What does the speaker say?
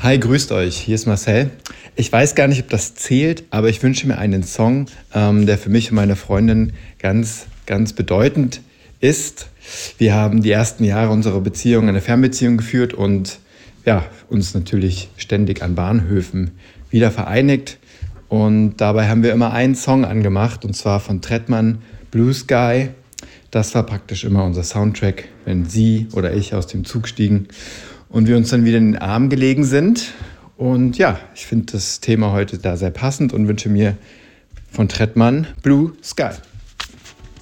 Hi, grüßt euch, hier ist Marcel. Ich weiß gar nicht, ob das zählt, aber ich wünsche mir einen Song, der für mich und meine Freundin ganz, ganz bedeutend ist. Wir haben die ersten Jahre unserer Beziehung eine Fernbeziehung geführt und ja, uns natürlich ständig an Bahnhöfen wieder vereinigt. Und dabei haben wir immer einen Song angemacht, und zwar von Trettmann, Blue Sky. Das war praktisch immer unser Soundtrack, wenn sie oder ich aus dem Zug stiegen und wir uns dann wieder in den Arm gelegen sind. Und ja, ich finde das Thema heute da sehr passend und wünsche mir von Trettmann Blue Sky.